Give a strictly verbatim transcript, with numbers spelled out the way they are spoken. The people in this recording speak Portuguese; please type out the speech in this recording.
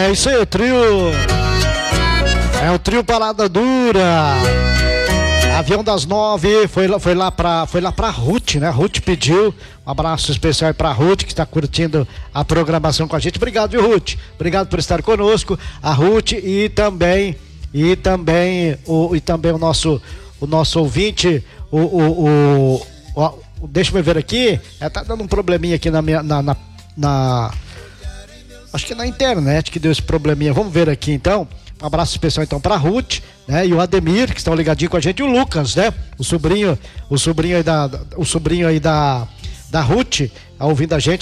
É isso aí, o trio. É o trio Parada Dura. Avião das Nove foi lá, foi lá pra, foi lá pra Ruth, né? Ruth pediu um abraço especial pra Ruth, que está curtindo a programação com a gente. Obrigado, viu, Ruth? Obrigado por estar conosco. A Ruth e também, e também o, e também o nosso, o nosso ouvinte, o, o, o, o deixa eu ver aqui, é, tá dando um probleminha aqui na minha, na, na, na acho que na internet que deu esse probleminha. Vamos ver aqui então. Um abraço especial então para Ruth, né? E o Ademir, que estão ligadinho com a gente, e o Lucas, né? O sobrinho, o sobrinho aí da, o sobrinho aí da, da Ruth, ouvindo a gente.